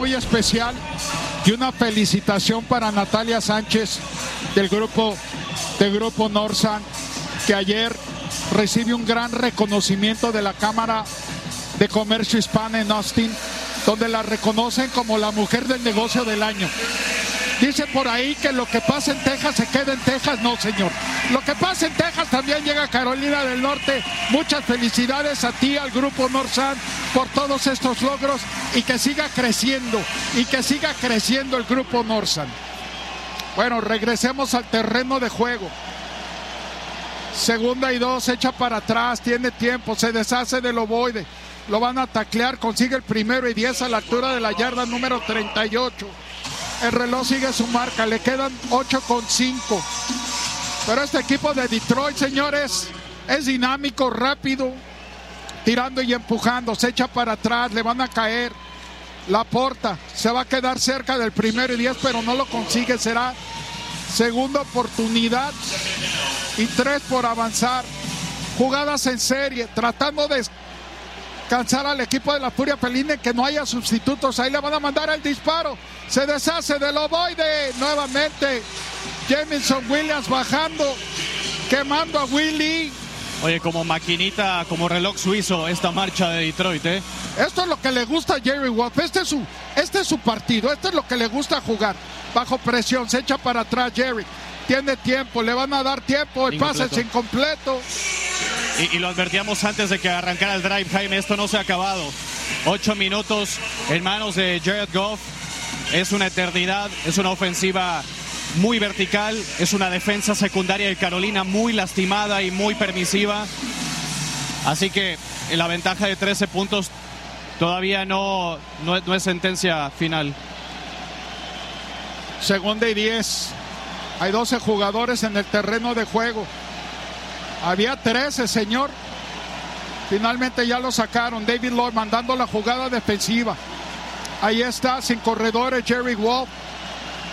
muy especial y una felicitación para Natalia Sánchez del grupo Norsan, que ayer recibe un gran reconocimiento de la Cámara de Comercio Hispana en Austin, donde la reconocen como la mujer del negocio del año. Dice por ahí que lo que pasa en Texas se queda en Texas. No, señor. Lo que pasa en Texas también llega a Carolina del Norte. Muchas felicidades a ti, al grupo Norsan, por todos estos logros, y que siga creciendo el grupo Norsan. Bueno, regresemos al terreno de juego. 2nd y 2, echa para atrás, tiene tiempo, se deshace del ovoide. Lo van a taclear, consigue el 1º y 10 a la altura de la yarda número 38. El reloj sigue su marca, le quedan 8,5. Pero este equipo de Detroit, señores, es dinámico, rápido, tirando y empujando, se echa para atrás, le van a caer. Laporta se va a quedar cerca del 1º y 10, pero no lo consigue. Será segunda oportunidad y 3 por avanzar. Jugadas en serie, tratando de cansar al equipo de la Furia Feline, que no haya sustitutos. Ahí le van a mandar el disparo, se deshace del ovoide. Nuevamente Jameson Williams bajando, quemando a Willie. Oye, como maquinita, como reloj suizo esta marcha de Detroit, ¿eh? Esto es lo que le gusta a Jerry Wolf. Este es su partido, esto es lo que le gusta jugar. Bajo presión, se echa para atrás Jerry. Tiene tiempo, le van a dar tiempo. El pase es incompleto. Y lo advertíamos antes de que arrancara el drive, Jaime, esto no se ha acabado. 8 minutos en manos de Jared Goff. Es una eternidad, es una ofensiva muy vertical, es una defensa secundaria de Carolina muy lastimada y muy permisiva. Así que la ventaja de 13 puntos todavía no es sentencia final. 2nd y 10. Hay 12 jugadores en el terreno de juego. Había 13, señor. Finalmente ya lo sacaron. David Lloyd mandando la jugada defensiva. Ahí está, sin corredores, Jerry Wolf.